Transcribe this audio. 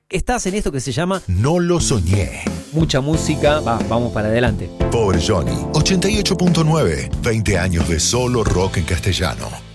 estás en esto que se llama No lo soñé. mucha música. Vamos para adelante. Pobre Johnny, 88.9, 20 años de solo rock en castellano.